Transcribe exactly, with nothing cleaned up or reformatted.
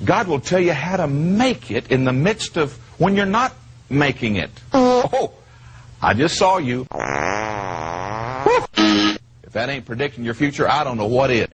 God will tell you how to make it in the midst of when you're not making it. Oh, I just saw you. If that ain't predicting your future, I don't know what is.